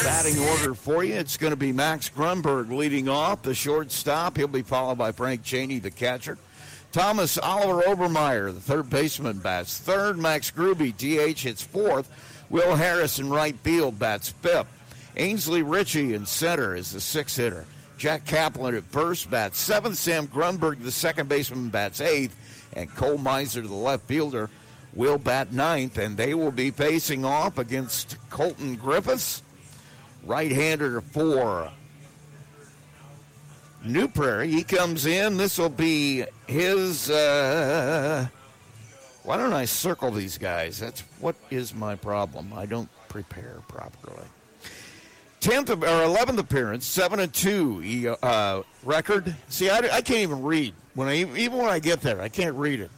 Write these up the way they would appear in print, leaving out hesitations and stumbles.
batting order for you. It's going to be Max Grunberg leading off, the shortstop. He'll be followed by Frank Cheney, the catcher. Thomas Oliver Obermeyer, the third baseman, bats third. Max Gruby, DH, hits fourth. Will Harris in right field bats fifth. Ainsley Ritchie in center is the sixth hitter. Jack Kaplan at first bats seventh. Sam Grunberg, the second baseman, bats eighth. And Cole Meiser, the left fielder, will bat ninth. And they will be facing off against Colton Griffiths, right-hander for New Prairie. He comes in. This will be his... why don't I circle these guys? That's what is my problem. I don't prepare properly. 11th appearance, 7-2 record. See, I can't even read. Even when I get there, I can't read it.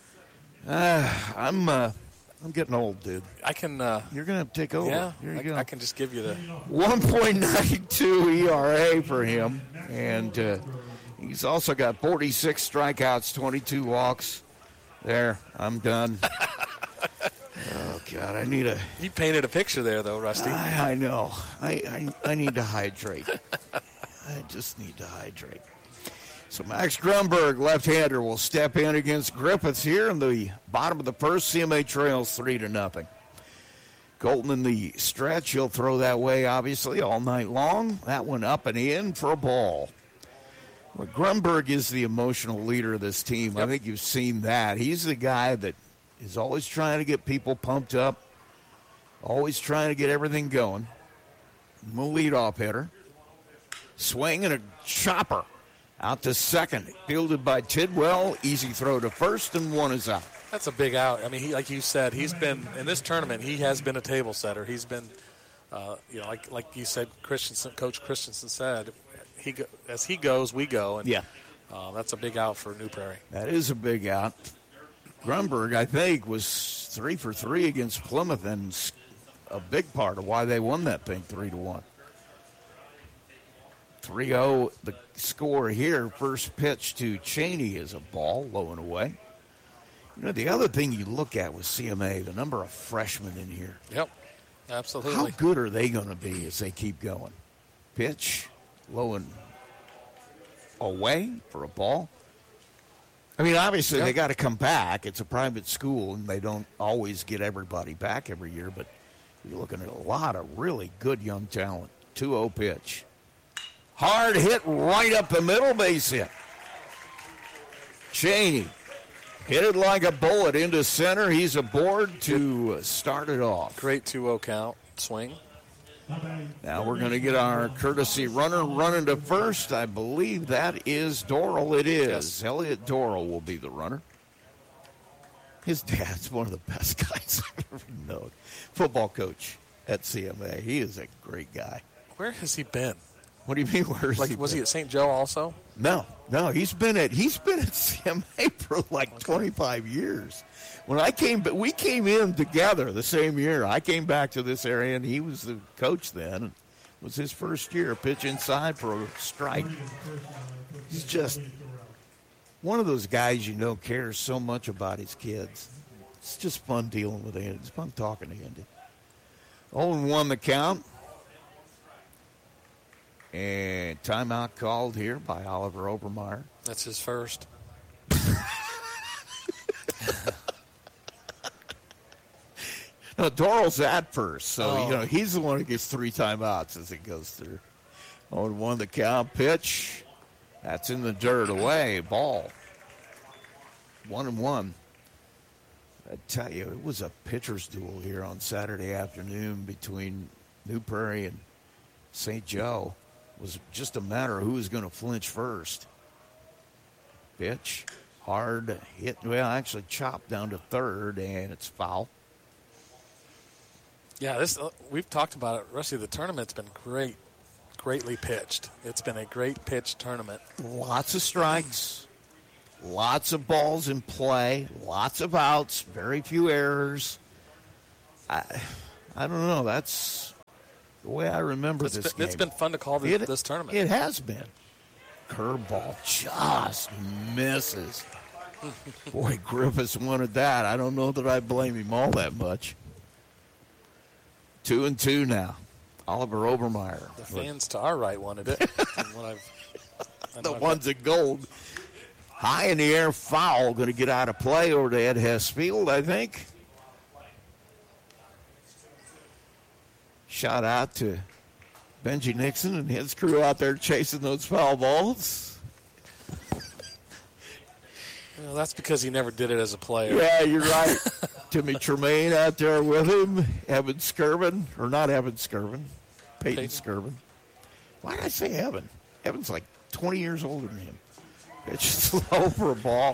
I'm getting old, dude. I can. You're gonna have to take over. Yeah, Here you go. I can just give you the 1.92 ERA for him, and he's also got 46 strikeouts, 22 walks. There, I'm done. Oh God, I need a. You painted a picture there, though, Rusty. I know. I need to hydrate. I just need to hydrate. So Max Grunberg, left-hander, will step in against Griffiths here in the bottom of the first. CMA trails 3-0. Colton in the stretch. He'll throw that way, obviously, all night long. That one up and in for a ball. Well, Grunberg is the emotional leader of this team. Yep. I think you've seen that. He's the guy that is always trying to get people pumped up, always trying to get everything going. The leadoff hitter. Swing and a chopper. Out to second, fielded by Tidwell. Easy throw to first, and one is out. That's a big out. I mean, like you said, he's been in this tournament. He has been a table setter. He's been, like you said, Coach Christensen said, as he goes, we go. And, yeah, that's a big out for New Prairie. That is a big out. Grunberg, I think, was 3 for 3 against Plymouth, and a big part of why they won that thing 3-1. 3-0, the score here. First pitch to Cheney is a ball, low and away. You know, the other thing you look at with CMA, the number of freshmen in here. Yep, absolutely. How good are they going to be as they keep going? Pitch, low and away for a ball. I mean, obviously, They got to come back. It's a private school, and they don't always get everybody back every year, but you're looking at a lot of really good young talent. 2-0 pitch. Hard hit right up the middle, base hit. Cheney hit it like a bullet into center. He's aboard to start it off. Great 2-0 count, swing. Now we're going to get our courtesy runner running to first. I believe that is Dorrell. It is. Yes. Elliot Dorrell will be the runner. His dad's one of the best guys I've ever known. Football coach at CMA. He is a great guy. Where has he been? What do you mean? Was he at St. Joe also? No. He's been at CMA for like 25 years. When we came in together the same year. I came back to this area, and he was the coach then. It was his first year, pitch inside for a strike. He's just one of those guys cares so much about his kids. It's just fun dealing with Andy. It's fun talking to Andy. 0-1 the count. And timeout called here by Oliver Obermeyer. That's his first. No, Dorrell's at first, so he's the one who gets 3 timeouts as it goes through. 0-1 the count. Pitch. That's in the dirt away. Ball. 1-1. I tell you, it was a pitcher's duel here on Saturday afternoon between New Prairie and St. Joe. It was just a matter of who was going to flinch first. Pitch. Hard hit. Well, actually chopped down to third, and it's foul. Yeah, we've talked about it. Rusty, the tournament's been greatly pitched. It's been a great pitch tournament. Lots of strikes, lots of balls in play, lots of outs, very few errors. I don't know. That's the way I remember this game. It's been fun to call this tournament. It has been. Curveball just misses. Boy, Griffiths wanted that. I don't know that I blame him all that much. 2-2 now. Oliver Obermeyer. The fans to our right wanted it. The ones in gold. High in the air foul, going to get out of play over to Ed Hessfield, I think. Shot out to Benji Nixon and his crew out there chasing those foul balls. Well, that's because he never did it as a player. Yeah, you're right. Timmy Tremaine out there with him. Evan Skirvin, or not Evan Skirvin, Peyton Skirvin. Why did I say Evan? Evan's like 20 years older than him. It's just low for a ball.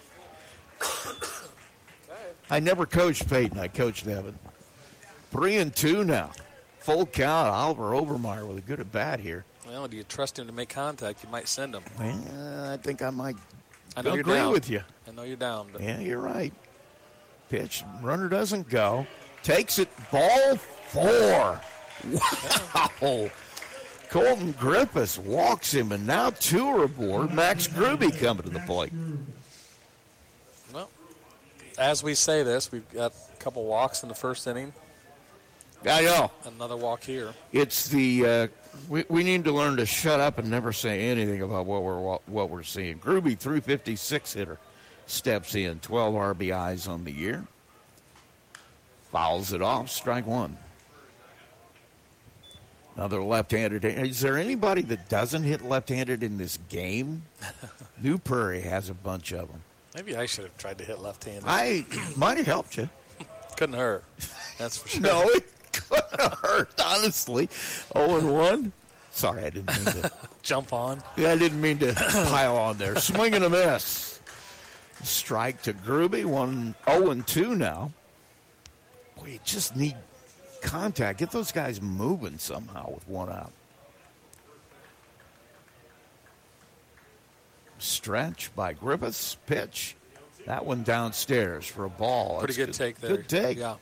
I never coached Peyton. I coached Evan. 3-2 now. Full count. Oliver Obermeyer with a good at bat here. Well, do you trust him to make contact? You might send him. I think I might you're agree down. with you. I know you're down. But. Yeah, you're right. Pitch. Runner doesn't go. Takes it. Ball 4. Wow. Colton Griffiths walks him, and now 2 are aboard. Max Gruby coming to the plate. Well, as we say this, we've got a couple walks in the first inning. I know. Another walk here. It's the we need to learn to shut up and never say anything about what we're seeing. Gruby, 356 hitter, steps in, 12 RBIs on the year. Fouls it off, strike 1. Another left-handed. Is there anybody that doesn't hit left-handed in this game? New Prairie has a bunch of them. Maybe I should have tried to hit left-handed. I might have helped you. Couldn't hurt. That's for sure. No, it couldn't have hurt, honestly. 0-1. Sorry, I didn't mean to. Jump on. Yeah, I didn't mean to pile on there. Swing and a miss. Strike to Gruby. 0-2 now. Boy, you just need contact. Get those guys moving somehow with 1 out. Stretch by Griffiths. Pitch. That one downstairs for a ball. Pretty good take there. Good take. Yeah.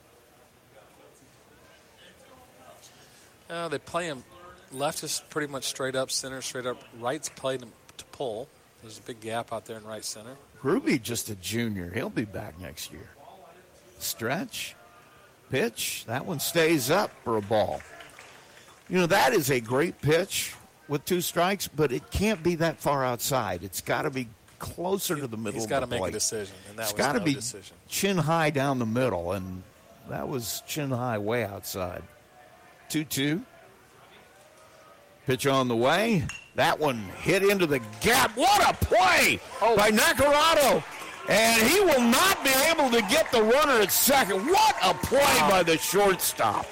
They play him. Left is pretty much straight up, center straight up. Right's played him to pull. There's a big gap out there in right center. Gruby just a junior. He'll be back next year. Stretch. Pitch. That one stays up for a ball. You know, that is a great pitch with 2 strikes, but it can't be that far outside. It's got to be closer to the middle of the plate. He's got to make a decision, and that it's was got to no be decision. Chin high down the middle, and that was chin high way outside. 2-2. Pitch on the way. That one hit into the gap. What a play by Nacarado. And he will not be able to get the runner at second. What a play by the shortstop.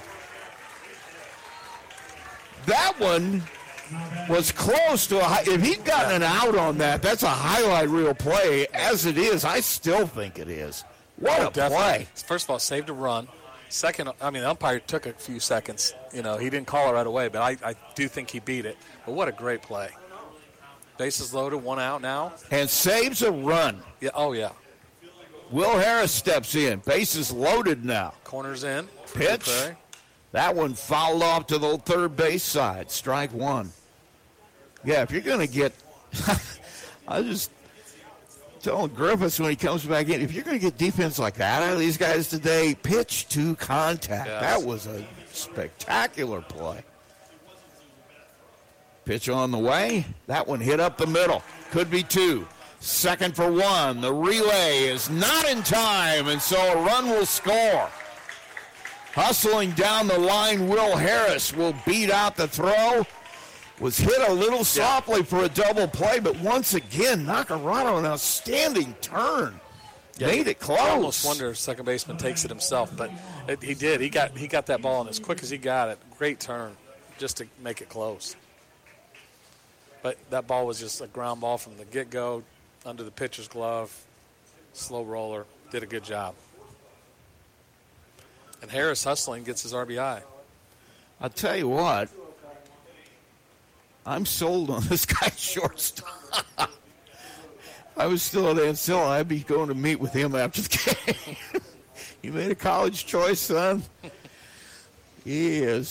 That one was close to if he'd gotten an out on that, that's a highlight reel play. As it is, I still think it is. What a play. First of all, saved a run. Second, I mean, the umpire took a few seconds. You know, he didn't call it right away, but I do think he beat it. But what a great play. Bases loaded, 1 out now. And saves a run. Yeah. Oh, yeah. Will Harris steps in. Bases loaded now. Corners in. Pitch. That one fouled off to the third base side. Strike 1. Yeah, if you're going to get – I just telling Griffiths when he comes back in, if you're going to get defense like that out of these guys today, pitch to contact. Yes. That was a spectacular play. Pitch on the way. That one hit up the middle. Could be 2. Second for 1. The relay is not in time, and so a run will score. Hustling down the line, Will Harris will beat out the throw. Was hit a little softly for a double play, but once again, Nacarado, an outstanding turn. Made it close. I almost wonder if second baseman takes it himself, but he did. He got that ball, and as quick as he got it, great turn just to make it close. But that ball was just a ground ball from the get-go, under the pitcher's glove, slow roller, did a good job. And Harris hustling gets his RBI. I'll tell you what, I'm sold on this guy shortstop. I was still at Ancilla. I'd be going to meet with him after the game. You made a college choice, son. He is